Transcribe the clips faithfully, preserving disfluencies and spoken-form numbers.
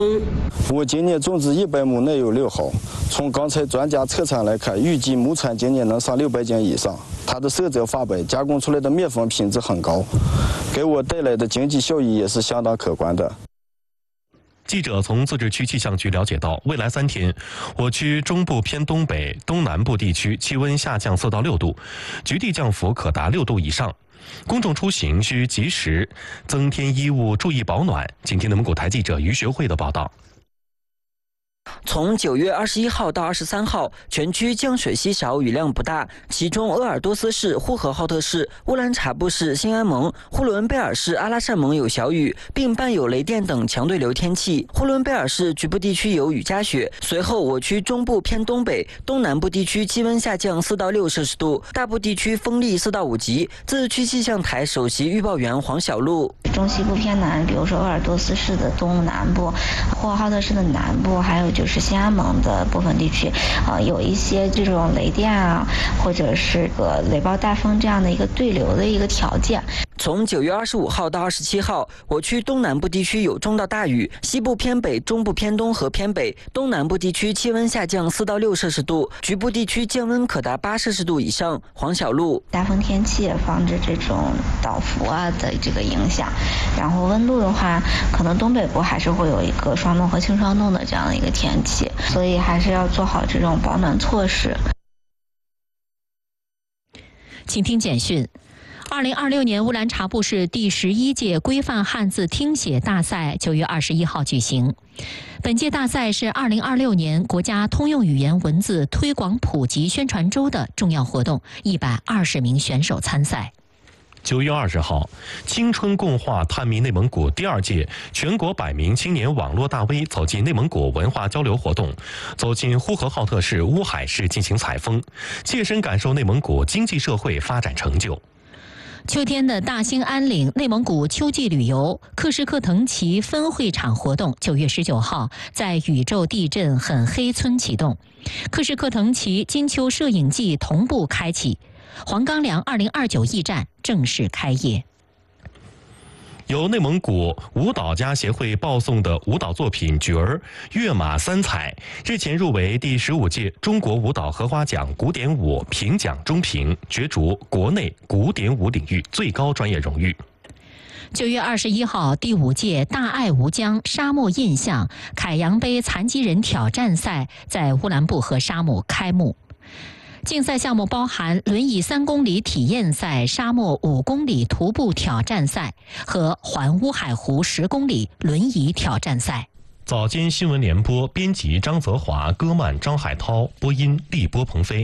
我今年种植一百亩内有六毫。从刚才专家测产来看，预计亩产今年能上六百斤以上。它的色泽发白，加工出来的面粉品质很高，给我带来的经济效益也是相当可观的。 记者从自治区气象局了解到，未来三天，我区中部偏东北、东南部地区气温下降四到六度，局地降幅可达六度以上。公众出行需及时增添衣物，注意保暖。请听内蒙古台记者于学会的报道。 从九月二十一号到二十三号，全区降水稀少，雨量不大。其中，鄂尔多斯市、呼和浩特市、乌兰察布市、兴安盟、呼伦贝尔市、阿拉善盟有小雨，并伴有雷电等强对流天气。呼伦贝尔市局部地区有雨夹雪。随后，我区中部偏东北、东南部地区气温下降四到六摄氏度，大部地区风力四到五级。自治区气象台首席预报员黄小璐： 中西部偏南，比如说鄂尔多斯市的东南部、呼和浩特市的南部，还有就是兴安盟的部分地区，啊、呃，有一些这种雷电啊，或者是个雷暴大风这样的一个对流的一个条件。 从九月二十五号到二十七号，我区东南部地区有中到大雨，西部偏北、中部偏东和偏北、东南部地区气温下降四到六摄氏度，局部地区降温可达八摄氏度以上。黄小璐： 大风天气防止这种倒伏啊的这个影响，然后温度的话，可能东北部还是会有一个霜冻和轻霜冻的这样的一个天气，所以还是要做好这种保暖措施。 请听简讯。二零二六年乌兰察布市第十一届规范汉字听写大赛九月二十一号举行。本届大赛是二零二六年国家通用语言文字推广普及宣传周的重要活动，一百二十名选手参赛。 九月二十号，青春共话探秘内蒙古第二届全国百名青年网络大 V 走进内蒙古文化交流活动，走进呼和浩特市乌海市进行采风，切身感受内蒙古经济社会发展成就。 秋天的大兴安岭内蒙古秋季旅游克什克腾旗分会场活动九月十九号在宇宙地震很黑村启动，克什克腾旗金秋摄影季同步开启，黄冈梁二零二九驿站正式开业。 由内蒙古舞蹈家协会报送的舞蹈作品《角儿》跃马三彩，日前入围第十五届中国舞蹈荷花奖古典舞评奖中评，角逐国内古典舞领域最高专业荣誉。 九月二十一号，第五届大爱吴江沙漠印象凯扬杯残疾人挑战赛在乌兰布和沙姆开幕。竞赛项目包含轮椅三公里体验赛、沙漠五公里徒步挑战赛和环乌海湖十公里轮椅挑战赛。 早间新闻联播编辑张泽华，歌漫张海涛，播音立波鹏飞。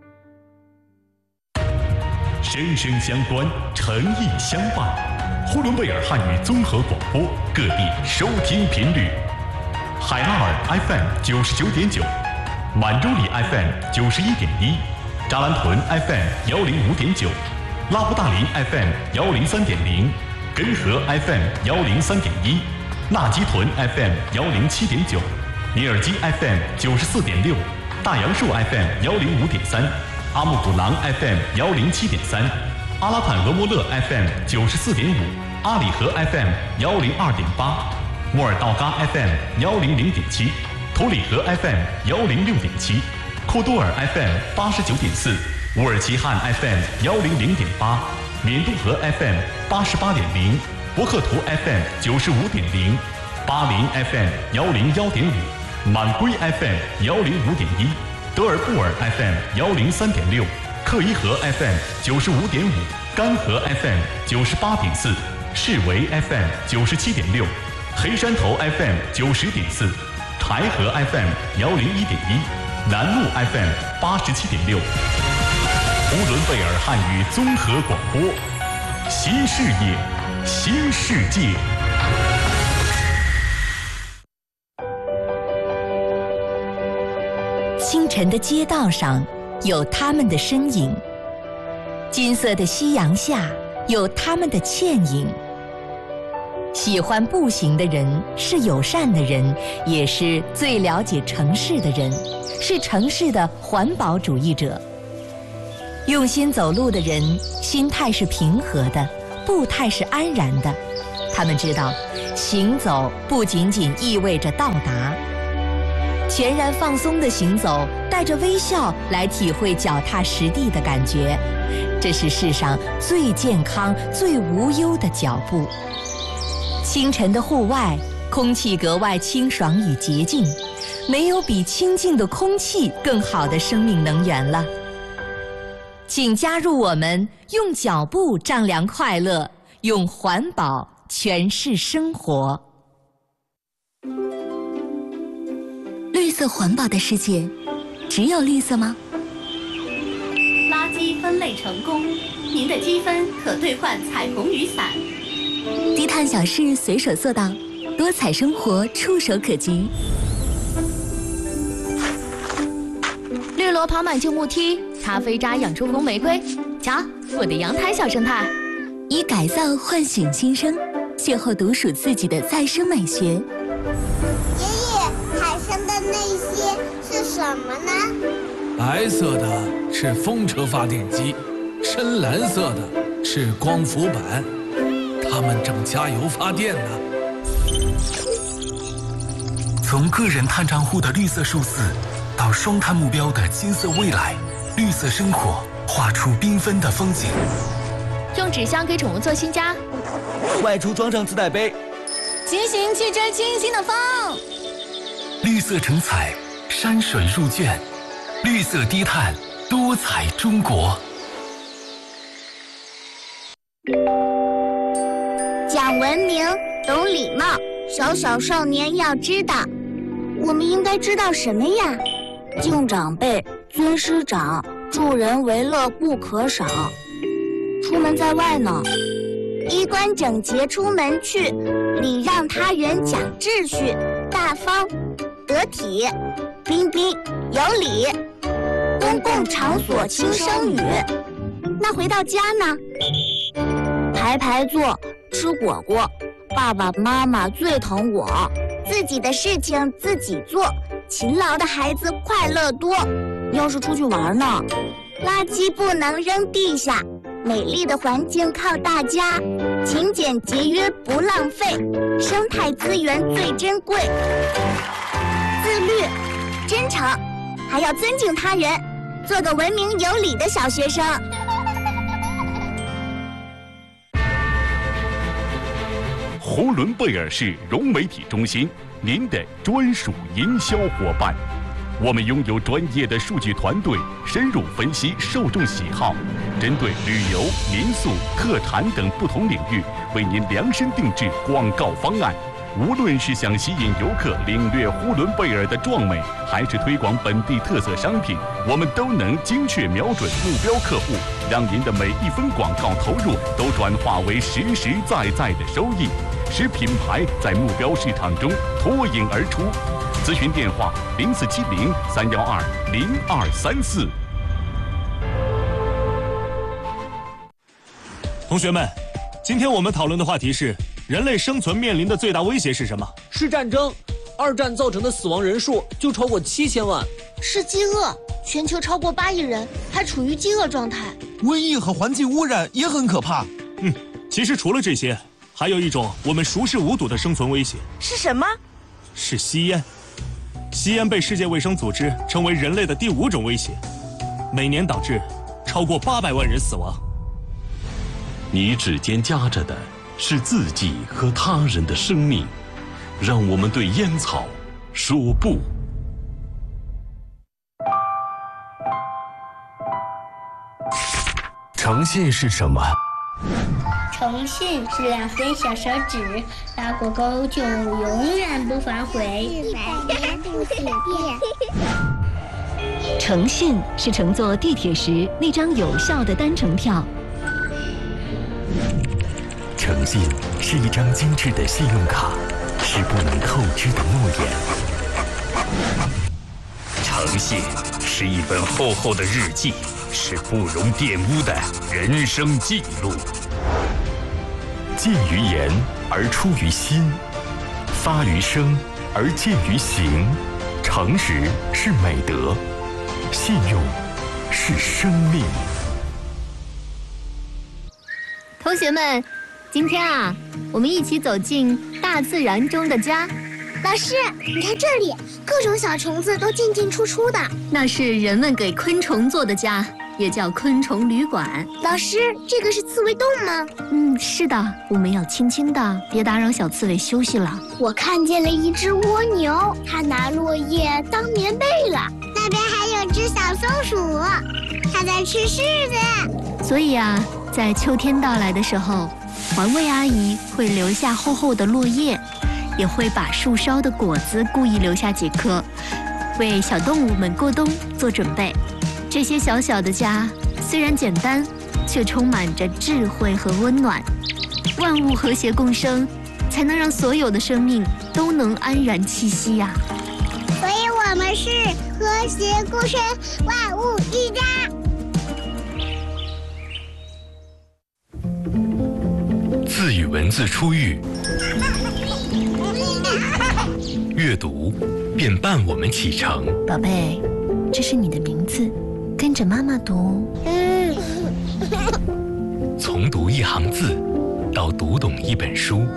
声声相关，诚意相伴。呼伦贝尔汉语综合广播，各地收听频率：海拉尔 F M 九十九点九。满洲里 F M 九十一点一，扎兰屯 F M 幺零五点九，拉布大林 F M 幺零三点零，根河 F M 幺零三点一，纳基屯 F M 幺零七点九，尼尔基 F M 九十四点六，大杨树 F M 幺零五点三，阿木古朗 F M 幺零七点三，阿拉坦俄莫勒 F M 九十四点五，阿里河 F M 幺零二点八，莫尔道嘎 F M 幺零零点七。图里河 F M 幺零六点七，库多尔 F M 八十九点四，乌尔齐汉 F M 幺零零点八，缅渡河 F M 八十八点零，博克图 F M 九十五点零，巴林 F M 幺零幺点五，满归 F M 幺零五点一，德尔布尔 F M 幺零三点六，克伊河 F M 九十五点五，干河 F M 九十八点四，士维 F M 九十七点六，黑山头 F M 九十点四。台河 F M 幺零一点一，南路 F M 八十七点六，呼伦贝尔汉语综合广播，新视野，新世界。 清晨的街道上有他们的身影，金色的夕阳下有他们的倩影。喜欢步行的人是友善的人，也是最了解城市的人，是城市的环保主义者。用心走路的人，心态是平和的，步态是安然的。他们知道， 行走不仅仅意味着到达，全然放松的行走，带着微笑来体会脚踏实地的感觉，这是世上最健康、最无忧的脚步。清晨的户外，空气格外清爽与洁净，没有比清净的空气更好的生命能源了。请加入我们，用脚步丈量快乐，用环保诠释生活。 绿色环保的世界，只有绿色吗？ 垃圾分类成功，您的积分可兑换彩虹雨伞。 低碳小事随手做到，多彩生活触手可及。 绿萝跑满旧木梯，咖啡渣养出红玫瑰。瞧，我的阳台小生态。 以改造唤醒新生，邂逅独属自己的再生美学。 爷爷，海上的那些是什么呢？ 白色的是风车发电机，深蓝色的是光伏板，它们正加油发电呢。 从个人碳账户的绿色数字，到双碳目标的金色未来，绿色生活画出缤纷的风景。 用纸箱给宠物做新家， 外出装上自带杯， 骑行去追清新的风。 绿色成彩，山水入卷，绿色低碳，多彩中国。 讲文明，懂礼貌，小小少年要知道。我们应该知道什么呀？敬长辈，尊师长，助人为乐不可少。出门在外呢，衣冠整洁出门去，礼让他人讲秩序，大方得体，彬彬有礼。公共场所轻声语。那回到家呢？排排坐，吃火锅，爸爸妈妈最疼我。自己的事情自己做，勤劳的孩子快乐多。要是出去玩呢，垃圾不能扔地下，美丽的环境靠大家，勤俭节约不浪费，生态资源最珍贵。自律、真诚，还要尊敬他人，做个文明有礼的小学生。 呼伦贝尔市融媒体中心，您的专属营销伙伴。我们拥有专业的数据团队，深入分析受众喜好，针对旅游、民宿、特产等不同领域，为您量身定制广告方案。无论是想吸引游客领略呼伦贝尔的壮美，还是推广本地特色商品，我们都能精确瞄准目标客户，让您的每一分广告投入都转化为实实在在的收益，使品牌在目标市场中脱颖而出。咨询电话：零四七零三幺二零二三四。 同学们，今天我们讨论的话题是：人类生存面临的最大威胁是什么？ 是战争。二战造成的死亡人数就超过七千万。 是饥饿，全球超过八亿人还处于饥饿状态。 瘟疫和环境污染也很可怕。 嗯，其实除了这些，还有一种我们熟视无睹的生存威胁。 是什么？ 是吸烟。吸烟被世界卫生组织称为人类的第五种威胁，每年导致超过八百万人死亡。 你指尖夹着的是自己和他人的生命，让我们对烟草说不。 诚信是什么？ 诚信是两根小手指，拉过钩就永远不反悔，一百年不许变。 诚信是乘坐地铁时那张有效的单程票。 诚信是一张精致的信用卡，是不能透支的诺言。 诚信是一本厚厚的日记，是不容玷污的人生记录。 见于言而出于心，发于声而见于行。诚实是美德，信用是生命。 同学们，今天啊，我们一起走进大大自然中的家。 老师，你看这里，各种小虫子都进进出出的。 那是人们给昆虫做的家，也叫昆虫旅馆。 老师，这个是刺猬洞吗？ 嗯，是的，我们要轻轻的，别打扰小刺猬休息了。 我看见了一只蜗牛，它拿落叶当棉被了。那边还有只小松鼠，它在吃柿子。 所以啊，在秋天到来的时候，环卫阿姨会留下厚厚的落叶，也会把树梢的果子故意留下几颗，为小动物们过冬做准备。这些小小的家虽然简单，却充满着智慧和温暖。万物和谐共生，才能让所有的生命都能安然栖息呀、啊。 所以我们是和谐共生，万物一家。 字与文字初遇，阅读便伴我们启程。 宝贝，这是你的名字，跟着妈妈读。 嗯。 从读一行字，到读懂一本书。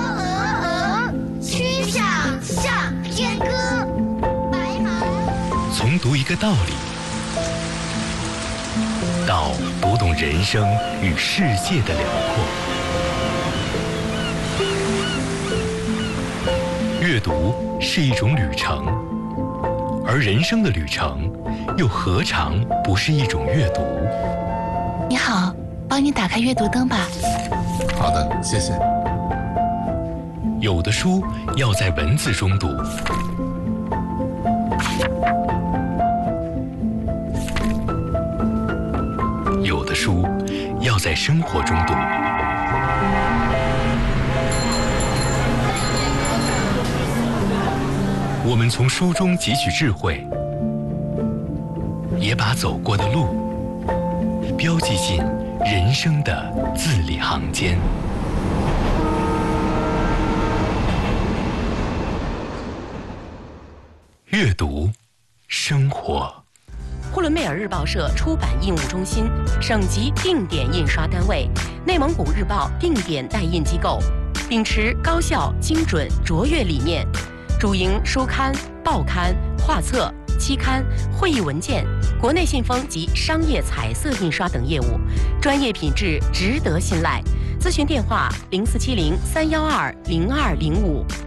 曲项向天歌，白马。 从读一个道理，到读懂人生与世界的辽阔。阅读是一种旅程，而人生的旅程又何尝不是一种阅读？ 你好，帮你打开阅读灯吧。 好的，谢谢。 有的书要在文字中读，有的书要在生活中读。我们从书中汲取智慧，也把走过的路标记进人生的字里行间。阅读，生活。 呼伦贝尔日报社出版印务中心，省级定点印刷单位，内蒙古日报定点代印机构，秉持高效、精准、卓越理念。主营书刊、报刊、画册、期刊、会议文件、国内信封及商业彩色印刷等业务，专业品质值得信赖。咨询电话：零四七零三幺二零二零五。